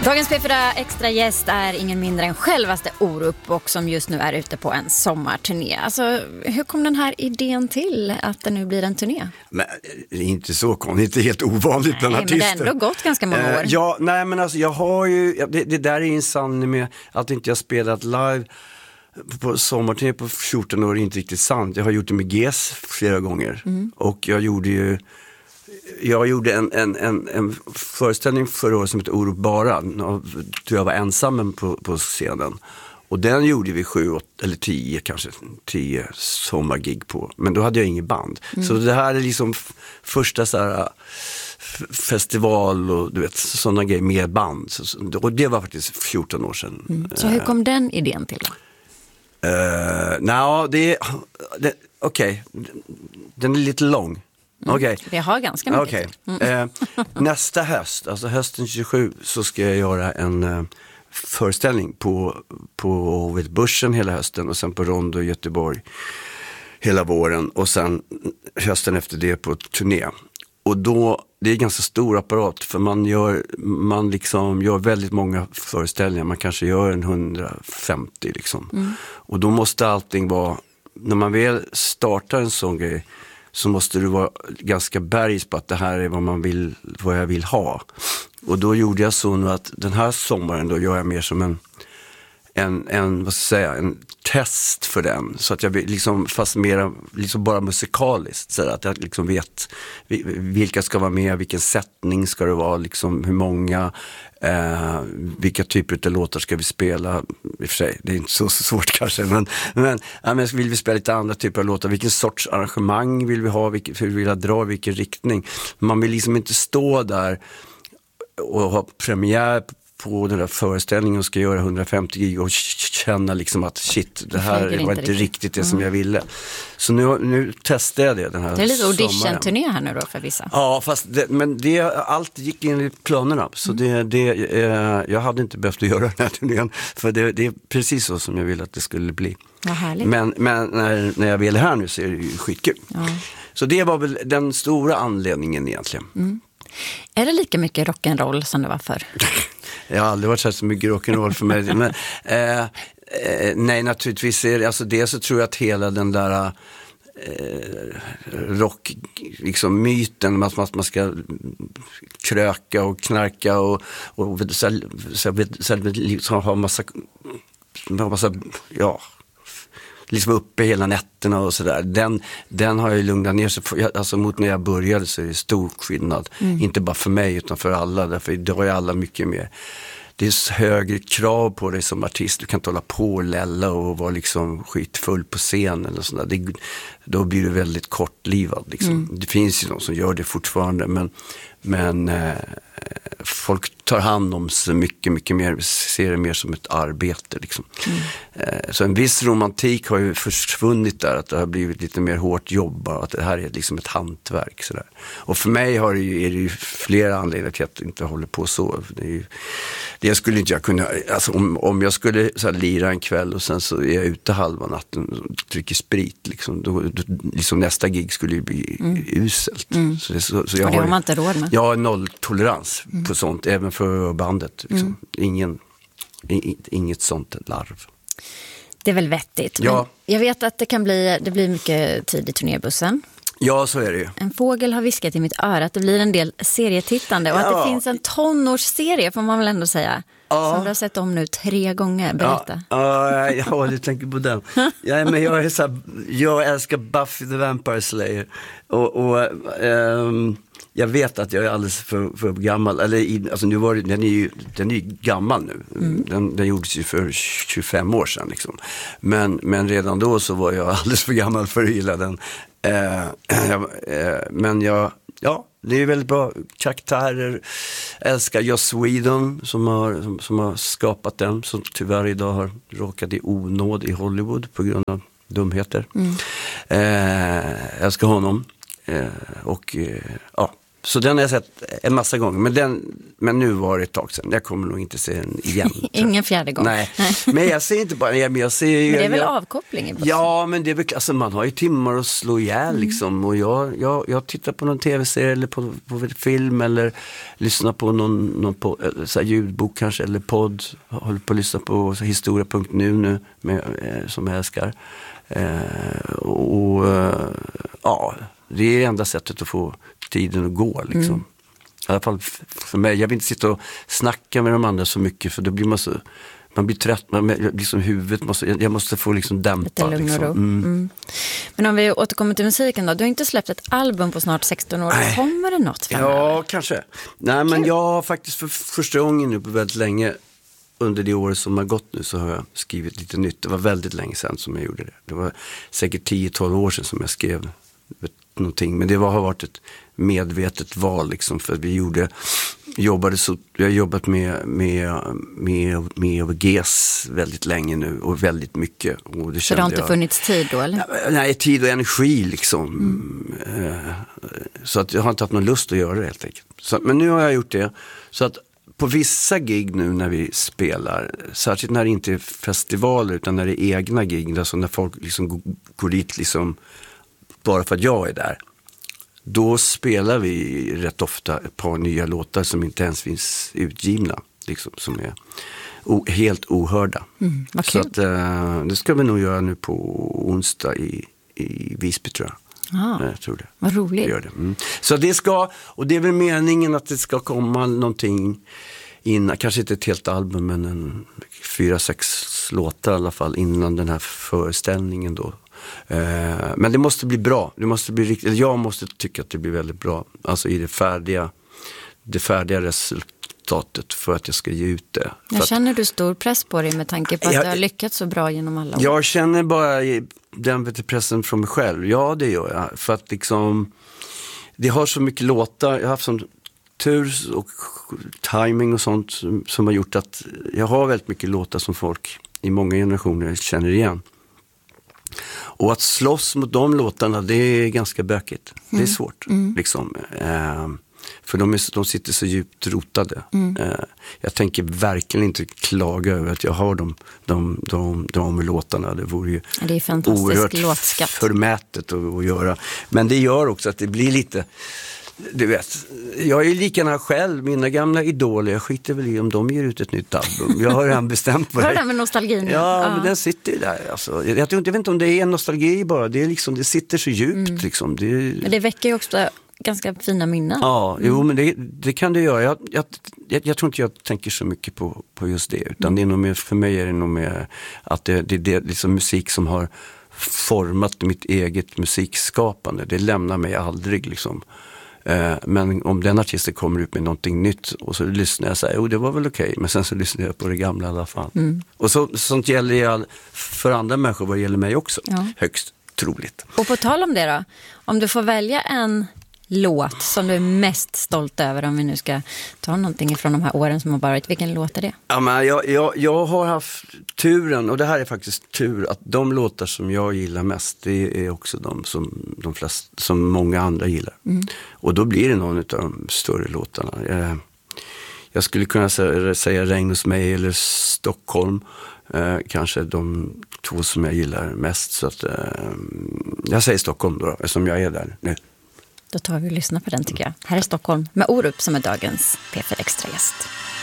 Dagens P4 extra gäst är ingen mindre än självaste Orup och som just nu är ute på en sommarturné. Alltså, hur kom den här idén till att det nu blir en turné? Men det är inte så konstigt, det är helt ovanligt bland artister. Men det har ändå gått ganska många år. Ja, nej men alltså jag har ju, det där är ju en sanning med att inte jag spelat live på sommarturné på 14 år är inte riktigt sant. Jag har gjort det med GES flera gånger och jag gjorde en föreställning förra året som heter Orup bara, då jag var ensam på scenen. Och den gjorde vi 7, 8 eller 10 sommargig på. Men då hade jag ingen band. Så det här är liksom första så här festival och du vet sådana grejer med band. Och det var faktiskt 14 år sedan. Så hur kom den idén till då? Okej. Den är lite lång. Okay. Vi har ganska mycket. Nästa höst, alltså hösten 27, så ska jag göra en föreställning på Börsen hela hösten och sen på Rondo i Göteborg hela våren och sen hösten efter det på turné. Och då, det är ganska stor apparat för man gör väldigt många föreställningar, man kanske gör en 150 liksom. Och då måste allting vara, när man väl startar en sån grej så måste du vara ganska bergs på att det här är vad jag vill ha. Och då gjorde jag så nu att den här sommaren då gör jag mer som en test för den. Så att jag liksom, fast mer liksom bara musikaliskt. Så att jag liksom vet vilka ska vara med, vilken sättning ska det vara, liksom hur många, vilka typer av låtar ska vi spela. I och för sig, det är inte så svårt kanske. Men vill vi spela lite andra typer av låtar, vilken sorts arrangemang vill vi ha, hur vill jag dra, vilken riktning. Man vill liksom inte stå där och ha premiär på den där föreställningen och ska göra 150 gig och känna liksom att shit, det här var inte riktigt det som jag ville. Så nu testar jag det den här. Det är lite audition-turné här nu då för vissa. Ja, fast allt gick in i planerna. Så jag hade inte behövt att göra den här turnén. För det är precis så som jag ville att det skulle bli. Vad härligt. Men när jag väl är här nu så är det ju skitkul. Ja. Så det var väl den stora anledningen egentligen. Är det lika mycket rock'n'roll som det var förr? Jag har aldrig varit så mycket rock'n'roll för mig. Men, nej, naturligtvis är det, alltså det så tror jag att hela den där rock, liksom myten att man ska kröka och knarka och liksom ha massa liksom uppe hela nätterna och sådär. Den har ju lugnat ner sig. Alltså mot när jag började så är det stor skillnad. Inte bara för mig utan för alla. Därför idag är alla mycket mer. Det är högre krav på dig som artist. Du kan inte hålla på och lälla och vara liksom skitfull på scen eller sådär. Då blir du väldigt kortlivad. Liksom. Det finns ju någon som gör det fortfarande. Men folk tar hand om så mycket, mycket mer, ser det mer som ett arbete liksom. Så en viss romantik har ju försvunnit där, att det har blivit lite mer hårt jobb, att det här är liksom ett hantverk sådär. Och för mig är det ju flera anledningar till att jag inte håller på så. Det skulle inte jag kunna, alltså om jag skulle så här, lira en kväll och sen så är jag ute halva natten och dricker sprit liksom, då liksom nästa gig skulle ju bli uselt. Så jag det har man inte råd med. Jag har nolltolerans på sånt, även för bandet. Liksom. Inget sånt larv. Det är väl vettigt. Ja. Men jag vet att det blir mycket tid i turnébussen. Ja, så är det ju. En fågel har viskat i mitt öra att det blir en del serietittande och att det finns en tonårsserie, får man väl ändå säga. Som du har sett om nu 3 gånger. Berätta. Ja, du tänker på den. Men jag älskar Buffy the Vampire Slayer. Och jag vet att jag är alldeles för gammal. Alltså nu var den är ju gammal nu. Den gjordes ju för 25 år sedan liksom. Men redan då så var jag alldeles för gammal för att gilla den. Men det är väldigt bra karaktärer. Jag älskar Joss Whedon som har skapat den, som tyvärr idag har råkat i onåd i Hollywood på grund av dumheter. Jag älskar honom. Så den har jag sett en massa gånger. Men nu var det ett tag sedan. Jag kommer nog inte se den igen. Ingen fjärde gång. Nej, men jag ser inte bara... Jag ser, men det är väl avkoppling? Ja, men det är väl... Alltså, man har ju timmar att slå ihjäl liksom. Och jag tittar på någon tv-serie eller på film eller lyssnar på någon så här ljudbok kanske eller podd. Håller på att lyssna på historia.nu nu som jag älskar. Ja, det är enda sättet att få tiden att gå liksom. I alla fall för mig. Jag vill inte sitta och snacka med de andra så mycket, för då blir man blir trött, liksom huvudet jag måste få liksom dämpa liksom. Men om vi återkommer till musiken då, du har inte släppt ett album på snart 16 år. Nej. Kommer det något framöver? Ja, kanske. Nej, men jag har faktiskt för första gången nu på väldigt länge, under det året som har gått nu, så har jag skrivit lite nytt. Det var väldigt länge sedan som jag gjorde det. Det var säkert 10-12 år sedan som jag skrev någonting. Men det har varit ett medvetet val liksom, för vi jag har jobbat med OVGs väldigt länge nu och väldigt mycket. Och det så det har inte funnits tid då, eller? Nej, tid och energi liksom. Så att jag har inte haft någon lust att göra det helt enkelt. Men nu har jag gjort det. Så att på vissa gig nu när vi spelar, särskilt när det inte är festivaler utan när det är egna gig, alltså när folk liksom går dit liksom bara för att jag är där, då spelar vi rätt ofta ett par nya låtar som inte ens finns utgivna, liksom, som är helt ohörda. Så att, det ska vi nog göra nu på onsdag i Visby, tror jag. Jag tror det. Vad roligt. Det. Så det ska, och det är väl meningen att det ska komma någonting innan, kanske inte ett helt album, men 4-6 låtar i alla fall innan den här föreställningen då. Men det måste bli bra. Det måste bli riktigt, jag måste tycka att det blir väldigt bra. Alltså i det färdiga resultatet, för att jag ska ge ut det. Känner du stor press på dig med tanke på att du har lyckats så bra genom alla år? Jag känner bara den pressen från mig själv. Ja, det gör jag. För att liksom, det har så mycket låtar. Jag har haft sån tur och timing och sånt som har gjort att jag har väldigt mycket låtar som folk i många generationer känner igen. Och att slåss mot de låtarna, det är ganska bökigt. Det är svårt. Liksom. För de sitter så djupt rotade. Jag tänker verkligen inte klaga över att jag har de låtarna. Det vore ju oerhört låtskatt. Förmätet att göra. Men det gör också att det blir lite... Du vet, jag är likadana själv. Mina gamla idoler, jag skiter väl i om de ger ut ett nytt album. Jag har redan bestämt på det. Hör det med nostalgin? Ja, men den sitter ju där. Alltså. Jag vet inte om det är nostalgi bara. Det är liksom, det sitter så djupt. Liksom. Men det väcker ju också ganska fina minnen. Ja, jo, men det kan det göra. Jag tror inte jag tänker så mycket på just det. Utan det är nog mer, för mig är det nog mer att det är liksom musik som har format mitt eget musikskapande. Det lämnar mig aldrig liksom. Men om den artisten kommer ut med någonting nytt och så lyssnar jag och säger, det var väl okej. Men sen så lyssnar jag på det gamla i alla fall. Och sånt gäller ju för andra människor, vad gäller mig också. Ja. Högst troligt. Och på tal om det då, om du får välja en låt som du är mest stolt över, om vi nu ska ta någonting från de här åren som har varit, vilken låt är det? Ja, men jag har haft turen, och det här är faktiskt tur, att de låtar som jag gillar mest, det är också de flesta, som många andra gillar. Och då blir det någon av de större låtarna. Jag skulle kunna säga Regn hos mig eller Stockholm, kanske de två som jag gillar mest. Så att, jag säger Stockholm då, eftersom jag är där nu. Då tar vi och lyssnar på den, tycker jag. Här är Stockholm med Orup som är dagens P4 Extra gäst.